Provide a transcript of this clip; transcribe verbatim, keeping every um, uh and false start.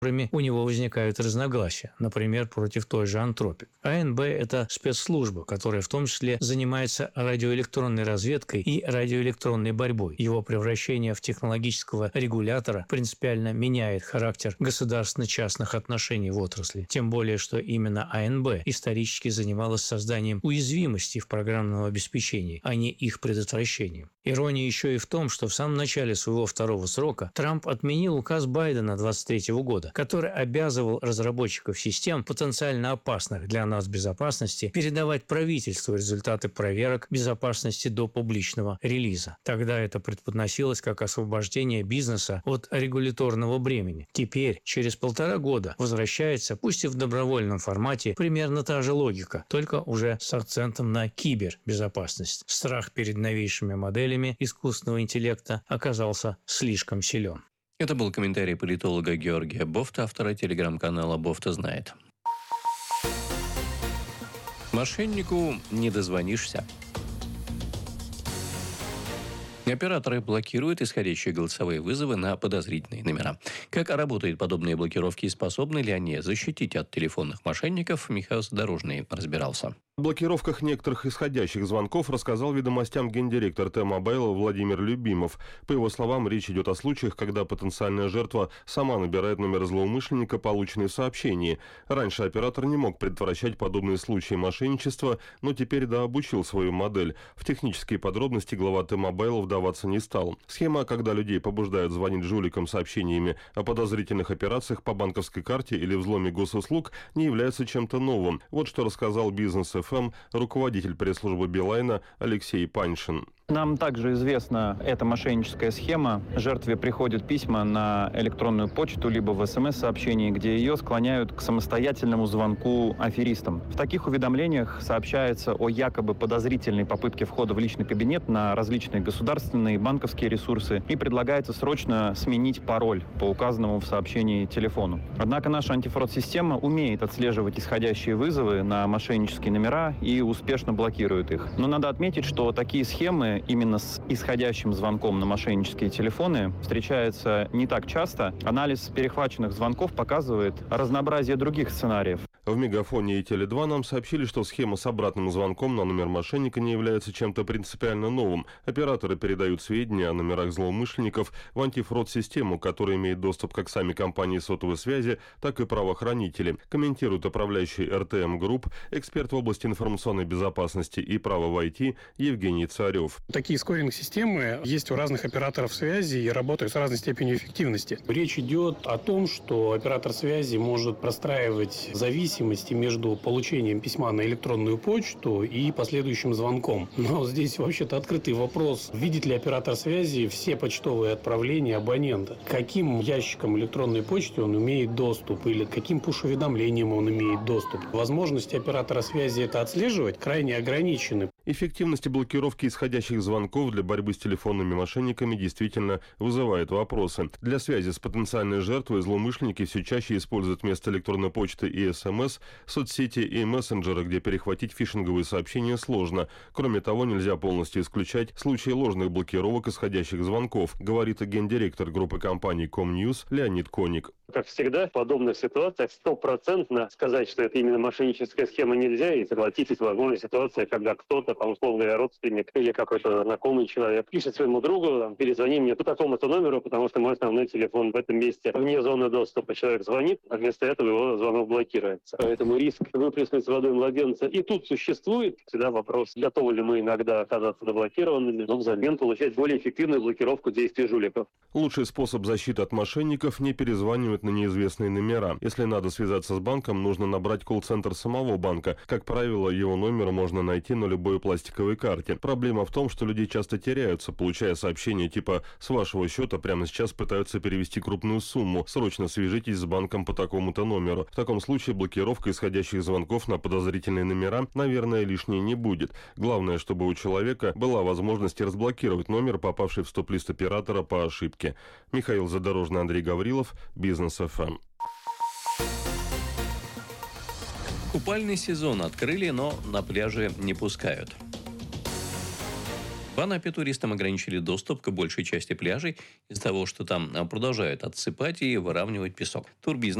у него возникают разногласия, например, против той же Антропик. АНБ – это спецслужба, которая в том числе занимается радиоэлектронной разведкой и радиоэлектронной борьбой. Его превращение в технологического регулятора принципиально меняет характер государственно-частных отношений в отрасли. Тем более, что именно АНБ исторически занималась созданием уязвимостей в программном обеспечении, а не их предотвращением. Ирония еще и в том, что в самом начале своего второго срока Трамп отменил указ Байдена двадцать третьего года, который обязывал разработчиков систем, потенциально опасных для нас безопасности, передавать правительству результаты проверок безопасности до публичного релиза. Тогда это преподносилось как освобождение бизнеса от регуляторного бремени. Теперь, через полтора года, возвращается, пусть и в добровольном формате, примерно та же логика, только уже с акцентом на кибербезопасность. Страх перед новейшими моделями искусственного интеллекта оказался слишком силен. Это был комментарий политолога Георгия Бофта, автора телеграм-канала «Бофта знает». Мошеннику не дозвонишься. Операторы блокируют исходящие голосовые вызовы на подозрительные номера. Как работают подобные блокировки и способны ли они защитить от телефонных мошенников, Михаил Задорожный разбирался. О блокировках некоторых исходящих звонков рассказал «Ведомостям» гендиректор Т-Мобайла Владимир Любимов. По его словам, речь идет о случаях, когда потенциальная жертва сама набирает номер злоумышленника, полученный в сообщении. Раньше оператор не мог предотвращать подобные случаи мошенничества, но теперь дообучил свою модель. В технические подробности глава Т-Мобайла вдаваться не стал. Схема, когда людей побуждают звонить жуликам сообщениями о подозрительных операциях по банковской карте или взломе госуслуг, не является чем-то новым. Вот что рассказал «Бизнес эф эм» руководитель пресс-службы Билайна Алексей Паньшин. Нам также известна эта мошенническая схема. Жертве приходят письма на электронную почту либо в эс эм эс-сообщении, где ее склоняют к самостоятельному звонку аферистам. В таких уведомлениях сообщается о якобы подозрительной попытке входа в личный кабинет на различные государственные и банковские ресурсы и предлагается срочно сменить пароль по указанному в сообщении телефону. Однако наша антифрод-система умеет отслеживать исходящие вызовы на мошеннические номера и успешно блокирует их. Но надо отметить, что такие схемы именно с исходящим звонком на мошеннические телефоны встречается не так часто. Анализ перехваченных звонков показывает разнообразие других сценариев. В Мегафоне и Теле два нам сообщили, что схема с обратным звонком на номер мошенника не является чем-то принципиально новым. Операторы передают сведения о номерах злоумышленников в антифрод-систему, которая имеет доступ как сами компании сотовой связи, так и правоохранители. Комментирует управляющий эр тэ эм Групп, эксперт в области информационной безопасности и права в ай ти Евгений Царев. Такие скоринг-системы есть у разных операторов связи и работают с разной степенью эффективности. Речь идет о том, что оператор связи может простраивать зависимости между получением письма на электронную почту и последующим звонком. Но здесь вообще-то открытый вопрос, видит ли оператор связи все почтовые отправления абонента, к каким ящикам электронной почты он имеет доступ или к каким пуш-уведомлениям он имеет доступ. Возможности оператора связи это отслеживать крайне ограничены. Эффективность блокировки исходящих звонков для борьбы с телефонными мошенниками действительно вызывает вопросы. Для связи с потенциальной жертвой злоумышленники все чаще используют вместо электронной почты и эс эм эс соцсети и мессенджеры, где перехватить фишинговые сообщения сложно. Кроме того, нельзя полностью исключать случаи ложных блокировок исходящих звонков, говорит гендиректор группы компаний Комньюз Леонид Коник. Как всегда, в подобных ситуациях стопроцентно сказать, что это именно мошенническая схема нельзя, и согласитесь, возможна ситуация, когда кто-то, там, условно говоря, родственник или какой-то знакомый человек пишет своему другу, там, перезвони мне по такому-то номеру, потому что мой основной телефон в этом месте вне зоны доступа. Человек звонит, а вместо этого его звонок блокируется. Поэтому риск выплеснуть с водой младенца и тут существует. Всегда вопрос, готовы ли мы иногда оказаться заблокированными, но взамен получать более эффективную блокировку действий жуликов. Лучший способ защиты от мошенников – не перезванивать на неизвестные номера. Если надо связаться с банком, нужно набрать колл-центр самого банка. Как правило, его номер можно найти на любой пластиковой карте. Проблема в том, что люди часто теряются, получая сообщения типа «С вашего счета прямо сейчас пытаются перевести крупную сумму. Срочно свяжитесь с банком по такому-то номеру». В таком случае блокировка исходящих звонков на подозрительные номера, наверное, лишней не будет. Главное, чтобы у человека была возможность разблокировать номер, попавший в стоп-лист оператора по ошибке. Михаил Задорожный, Андрей Гаврилов, Бизнес эф эм. Купальный сезон открыли, но на пляже не пускают. В Анапе туристам ограничили доступ к большей части пляжей из-за того, что там продолжают отсыпать и выравнивать песок. Турбизнес